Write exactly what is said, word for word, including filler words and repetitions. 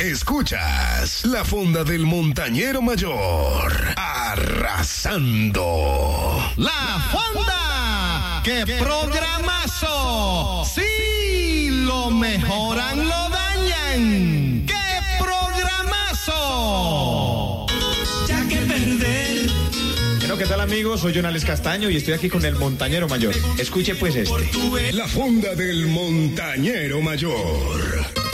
Escuchas la Fonda del Montañero Mayor, arrasando. La Fonda, ¡qué programazo! Sí, lo mejoran, lo dañan. ¡Qué programazo! Ya que perder. Bueno, ¿qué tal, amigos? Soy Jonales Castaño y estoy aquí con el Montañero Mayor. Escuche pues este. La Fonda del Montañero Mayor.